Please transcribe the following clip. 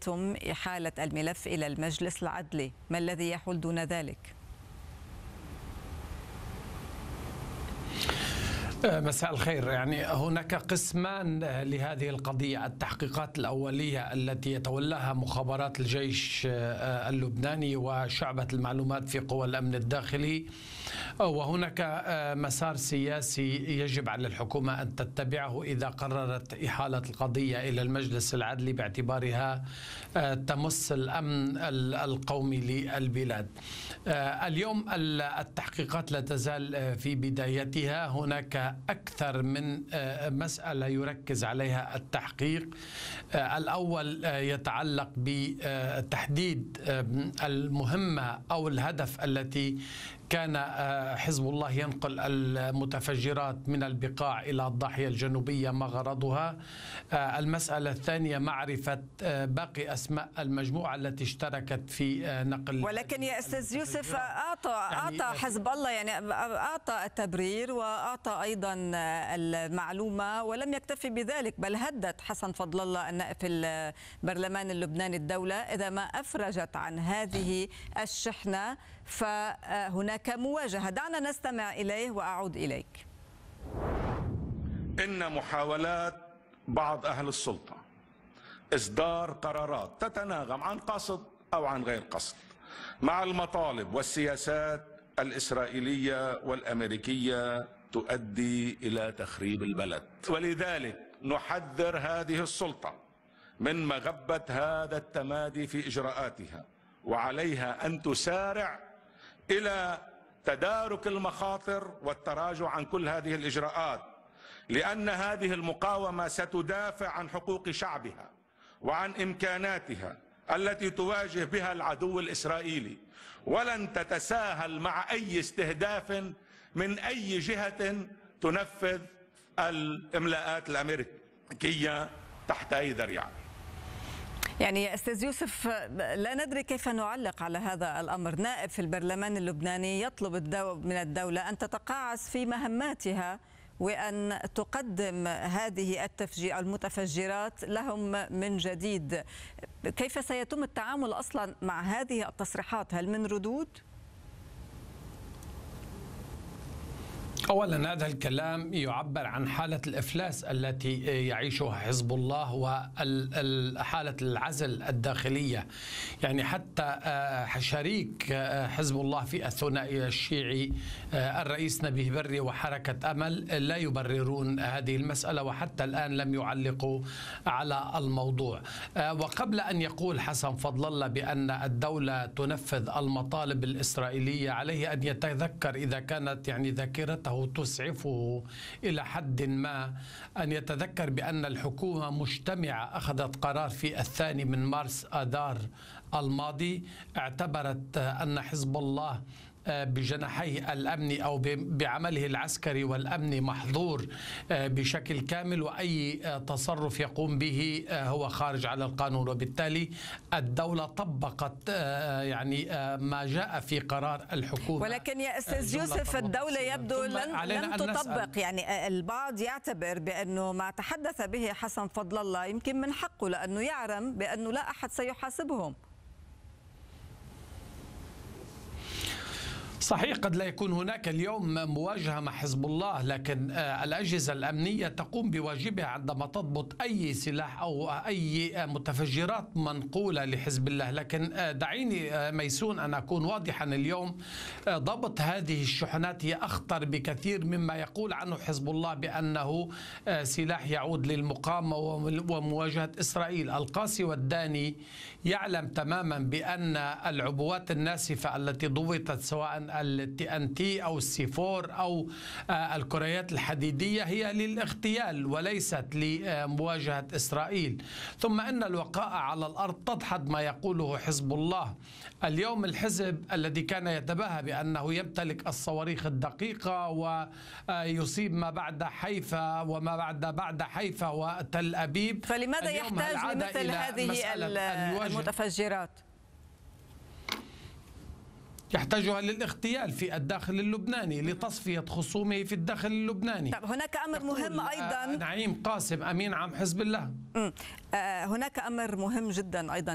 يتم إحالة الملف إلى المجلس العدلي، ما الذي يحول دون ذلك؟ مساء الخير. يعني هناك قسمان لهذه القضية: التحقيقات الأولية التي يتولاها مخابرات الجيش اللبناني وشعبة المعلومات في قوى الأمن الداخلي، وهناك مسار سياسي يجب على الحكومة أن تتبعه إذا قررت إحالة القضية إلى المجلس العدلي باعتبارها تمس الأمن القومي للبلاد. اليوم التحقيقات لا تزال في بدايتها، هناك أكثر من مسألة يركز عليها التحقيق. الأول يتعلق بتحديد المهمة أو الهدف التي كان حزب الله ينقل المتفجرات من البقاع إلى الضاحية الجنوبية، ما غرضها. المسألة الثانية معرفة باقي أسماء المجموعة التي اشتركت في نقل. ولكن يا أستاذ يوسف، أعطى حزب الله أعطى التبرير وأعطى أيضا المعلومة، ولم يكتفي بذلك، بل هدد حسن فضل الله النائب في البرلمان اللبناني الدولة إذا ما أفرجت عن هذه الشحنة فهناك مواجهة. دعنا نستمع إليه وأعود إليك. إن محاولات بعض أهل السلطة إصدار قرارات تتناغم عن قصد أو عن غير قصد مع المطالب والسياسات الإسرائيلية والأمريكية تؤدي إلى تخريب البلد، ولذلك نحذر هذه السلطة من مغبة هذا التمادي في إجراءاتها، وعليها أن تسارع إلى تدارك المخاطر والتراجع عن كل هذه الإجراءات، لأن هذه المقاومة ستدافع عن حقوق شعبها وعن إمكاناتها التي تواجه بها العدو الإسرائيلي، ولن تتساهل مع أي استهداف من أي جهة تنفذ الإملاءات الأمريكية تحت أي ذريعة. يعني يا أستاذ يوسف، لا ندري كيف نعلق على هذا الأمر. نائب في البرلمان اللبناني يطلب من الدولة أن تتقاعس في مهماتها وأن تقدم هذه المتفجرات لهم من جديد. كيف سيتم التعامل أصلا مع هذه التصريحات؟ هل من ردود؟ أولا، هذا الكلام يعبر عن حالة الإفلاس التي يعيشها حزب الله وحالة العزل الداخلية. يعني حتى شريك حزب الله في الثنائي الشيعي الرئيس نبيه بري وحركة أمل لا يبررون هذه المسألة، وحتى الآن لم يعلقوا على الموضوع. وقبل أن يقول حسن فضل الله بأن الدولة تنفذ المطالب الإسرائيلية، عليه أن يتذكر إذا كانت يعني ذاكرته تسعفه إلى حد ما، أن يتذكر بأن الحكومة مجتمعة أخذت قرار في 2 مارس آذار الماضي، اعتبرت أن حزب الله بجناحيه الأمني أو بعمله العسكري والأمني محظور بشكل كامل، وأي تصرف يقوم به هو خارج على القانون. وبالتالي الدولة طبقت يعني ما جاء في قرار الحكومة. ولكن يا أستاذ يوسف، الدولة يبدو لم تطبق. يعني البعض يعتبر بأنه ما تحدث به حسن فضل الله يمكن من حقه، لأنه يعلم بأنه لا أحد سيحاسبهم. صحيح، قد لا يكون هناك اليوم مواجهة مع حزب الله، لكن الأجهزة الأمنية تقوم بواجبها عندما تضبط أي سلاح أو أي متفجرات منقولة لحزب الله. لكن دعيني ميسون أن أكون واضحا اليوم: ضبط هذه الشحنات هي أخطر بكثير مما يقول عنه حزب الله بأنه سلاح يعود للمقاومة ومواجهة إسرائيل. القاسي والداني يعلم تماما بأن العبوات الناسفة التي ضبطت سواء الTNT أو السي4 أو الكريات الحديدية هي للاغتيال وليست لمواجهة إسرائيل. ثم أن الوقائع على الأرض تدحض ما يقوله حزب الله. اليوم الحزب الذي كان يتباهى بأنه يمتلك الصواريخ الدقيقة ويصيب ما بعد حيفا وما بعد حيفا وتل أبيب، فلماذا يحتاج لمثل هذه المتفجرات؟ يحتاجها للاغتيال في الداخل اللبناني لتصفية خصومه في الداخل اللبناني. طب هناك أمر مهم أيضا. نعيم قاسم أمين عام حزب الله. هناك أمر مهم جدا أيضا